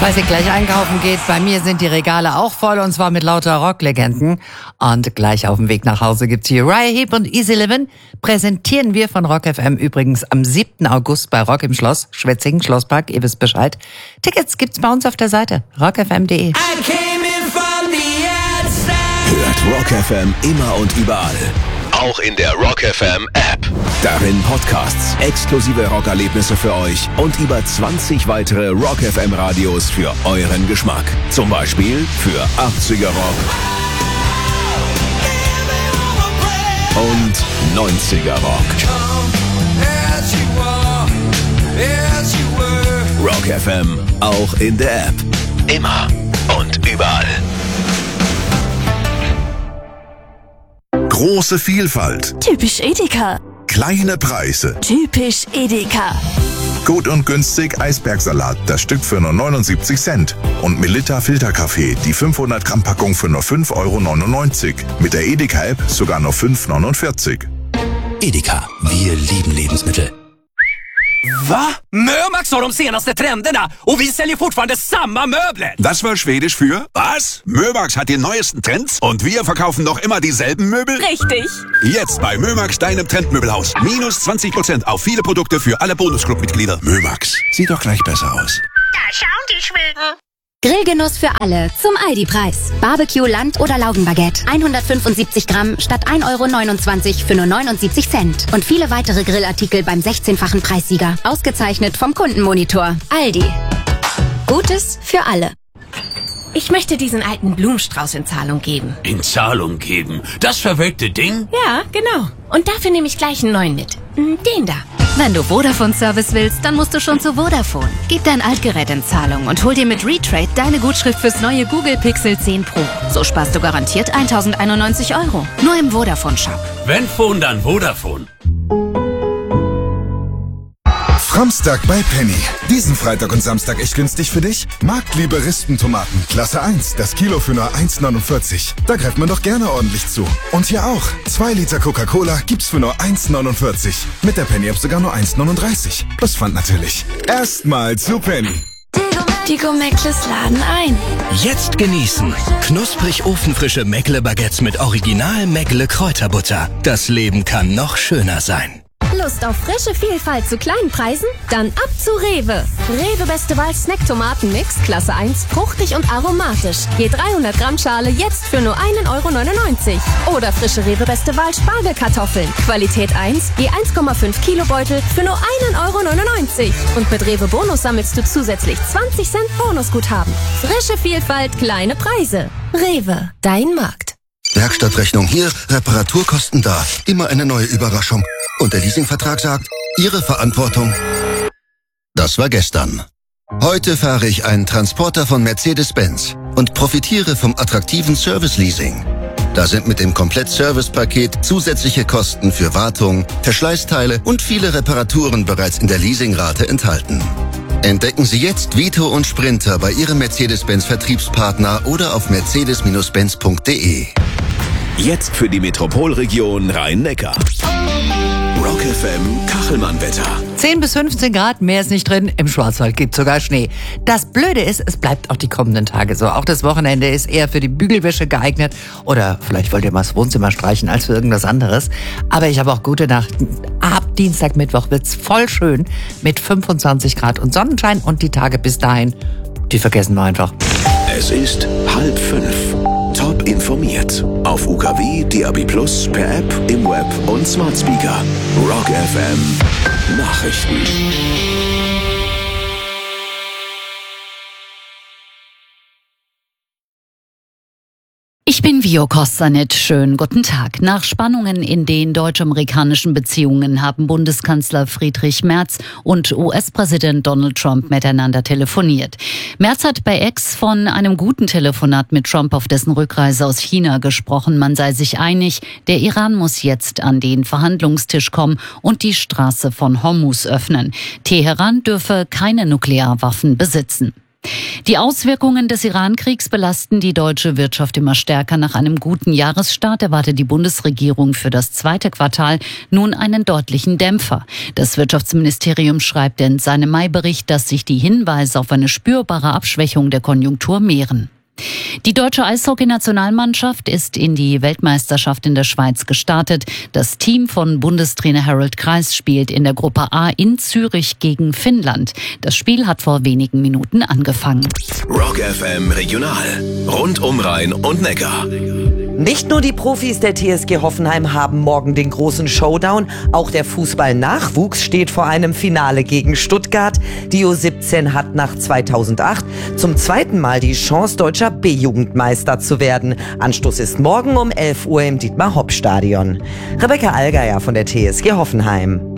Falls ihr gleich einkaufen geht, bei mir sind die Regale auch voll und zwar mit lauter Rocklegenden. Und gleich auf dem Weg nach Hause gibt's hier Uriah Heep und Easy Livin'. Präsentieren wir von Rock FM übrigens am 7. August bei Rock im Schloss, Schwetzingen, Schlosspark, ihr wisst Bescheid. Tickets gibt's bei uns auf der Seite rockfm.de. Hört Rock FM immer und überall. Auch in der Rock FM App. Darin Podcasts, exklusive Rockerlebnisse für euch und über 20 weitere Rock FM Radios für euren Geschmack. Zum Beispiel für 80er Rock und 90er Rock. Rock FM, auch in der App. Immer und überall. Große Vielfalt. Typisch Edeka. Kleine Preise. Typisch Edeka. Gut und günstig Eisbergsalat, das Stück für nur 79 Cent. Und Melitta Filterkaffee, die 500 Gramm Packung für nur 5,99 €. Mit der Edeka-App sogar nur 5,49 €. Edeka, wir lieben Lebensmittel. Va? Mömax har de senaste trenderna och vi säljer fortfarande samma möbler. Das war Schwedisch für was? Mömax hat die neuesten Trends und wir verkaufen noch immer dieselben Möbel? Richtig. Jetzt bei Mömax, deinem Trendmöbelhaus. Minus 20% auf viele Produkte für alle Bonusclub-Mitglieder. Mömax, sieht doch gleich besser aus. Da schauen die Schweden. Grillgenuss für alle zum Aldi-Preis. Barbecue, Land- oder Laugenbaguette. 175 Gramm statt 1,29 € für nur 79 Cent. Und viele weitere Grillartikel beim 16-fachen Preissieger. Ausgezeichnet vom Kundenmonitor. Aldi. Gutes für alle. Ich möchte diesen alten Blumenstrauß in Zahlung geben. In Zahlung geben? Das verwelkte Ding? Ja, genau. Und dafür nehme ich gleich einen neuen mit. Den da. Wenn du Vodafone-Service willst, dann musst du schon zu Vodafone. Gib dein Altgerät in Zahlung und hol dir mit Retrade deine Gutschrift fürs neue Google Pixel 10 Pro. So sparst du garantiert 1.091 €. Nur im Vodafone-Shop. Wenn Phone, dann Vodafone. Framstag bei Penny. Diesen Freitag und Samstag echt günstig für dich? Marktliebe Rispentomaten, Klasse 1, das Kilo für nur 1,49 €. Da greift man doch gerne ordentlich zu. Und hier auch. 2 Liter Coca-Cola gibt's für nur 1,49 €. Mit der Penny-App sogar nur 1,39 €. Plus Pfand natürlich. Erstmal zu Penny. Die Meckles laden ein. Jetzt genießen. Knusprig ofenfrische Meckle-Baguettes mit Original Meckle-Kräuterbutter. Das Leben kann noch schöner sein. Lust auf frische Vielfalt zu kleinen Preisen? Dann ab zu Rewe. Rewe Beste Wahl Snack-Tomaten-Mix, Klasse 1, fruchtig und aromatisch. Je 300 Gramm Schale jetzt für nur 1,99 €. Oder frische Rewe Beste Wahl Spargelkartoffeln. Qualität 1, je 1,5 Kilo Beutel für nur 1,99 €. Und mit Rewe Bonus sammelst du zusätzlich 20 Cent Bonusguthaben. Frische Vielfalt, kleine Preise. Rewe, dein Markt. Werkstattrechnung hier, Reparaturkosten da. Immer eine neue Überraschung. Und der Leasingvertrag sagt, Ihre Verantwortung. Das war gestern. Heute fahre ich einen Transporter von Mercedes-Benz und profitiere vom attraktiven Service-Leasing. Da sind mit dem Komplett-Service-Paket zusätzliche Kosten für Wartung, Verschleißteile und viele Reparaturen bereits in der Leasingrate enthalten. Entdecken Sie jetzt Vito und Sprinter bei Ihrem Mercedes-Benz-Vertriebspartner oder auf mercedes-benz.de. Jetzt für die Metropolregion Rhein-Neckar. Rock FM Kachelmann-Wetter. 10 bis 15 Grad, mehr ist nicht drin. Im Schwarzwald gibt sogar Schnee. Das Blöde ist, es bleibt auch die kommenden Tage so. Auch das Wochenende ist eher für die Bügelwäsche geeignet. Oder vielleicht wollt ihr mal das Wohnzimmer streichen als für irgendwas anderes. Aber ich habe auch gute Nachrichten. Ab Dienstag, Mittwoch wird's voll schön mit 25 Grad und Sonnenschein. Und die Tage bis dahin, die vergessen wir einfach. Es ist 4:30. Top informiert. Auf UKW, DAB+, per App, im Web und Smart Speaker. Rock FM Nachrichten. Ich bin Vio Kostanit. Schönen guten Tag. Nach Spannungen in den deutsch-amerikanischen Beziehungen haben Bundeskanzler Friedrich Merz und US-Präsident Donald Trump miteinander telefoniert. Merz hat bei X von einem guten Telefonat mit Trump auf dessen Rückreise aus China gesprochen. Man sei sich einig, der Iran muss jetzt an den Verhandlungstisch kommen und die Straße von Hormuz öffnen. Teheran dürfe keine Nuklearwaffen besitzen. Die Auswirkungen des Iran-Kriegs belasten die deutsche Wirtschaft immer stärker. Nach einem guten Jahresstart erwartet die Bundesregierung für das zweite Quartal nun einen deutlichen Dämpfer. Das Wirtschaftsministerium schreibt in seinem Mai-Bericht, dass sich die Hinweise auf eine spürbare Abschwächung der Konjunktur mehren. Die deutsche Eishockey-Nationalmannschaft ist in die Weltmeisterschaft in der Schweiz gestartet. Das Team von Bundestrainer Harold Kreis spielt in der Gruppe A in Zürich gegen Finnland. Das Spiel hat vor wenigen Minuten angefangen. Rock FM Regional. Rund um Rhein und Neckar. Nicht nur die Profis der TSG Hoffenheim haben morgen den großen Showdown, auch der Fußball-Nachwuchs steht vor einem Finale gegen Stuttgart. Die U17 hat nach 2008 zum zweiten Mal die Chance, deutscher B-Jugendmeister zu werden. Anstoß ist morgen um 11 Uhr im Dietmar-Hopp-Stadion. Rebecca Allgeier von der TSG Hoffenheim.